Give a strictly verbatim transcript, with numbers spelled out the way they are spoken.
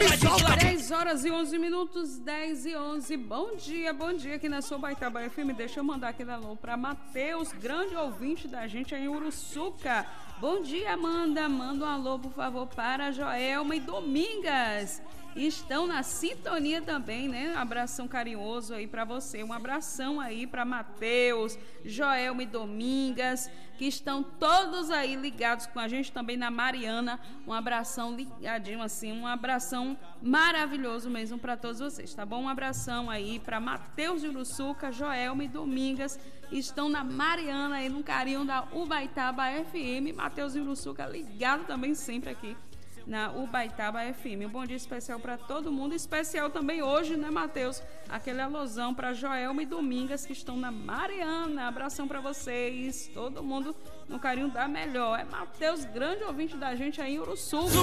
dez horas e onze minutos, dez e onze. Bom dia, bom dia aqui na sua Baitaba F M. Deixa eu mandar aquele alô para Matheus, grande ouvinte da gente aí em Uruçuca. Bom dia, Amanda. Manda um alô, por favor, para Joelma e Domingas. Estão na sintonia também, né? Um abração carinhoso aí para você. Um abração aí para Matheus, Joelma e Domingas, que estão todos aí ligados com a gente também na Mariana. Um abração ligadinho assim, um abração maravilhoso mesmo para todos vocês, tá bom? Um abração aí para Matheus de Uruçuca, Joelma e Domingas. Estão na Mariana aí no carinho da Ubaitaba F M. Matheus de Uruçuca ligado também sempre aqui na Ubaitaba F M. Um bom dia especial para todo mundo, especial também hoje, né, Matheus? Aquele alusão para Joelma e Domingas que estão na Mariana. Abração para vocês, todo mundo no carinho da melhor. É Matheus, grande ouvinte da gente aí em Uruçuca.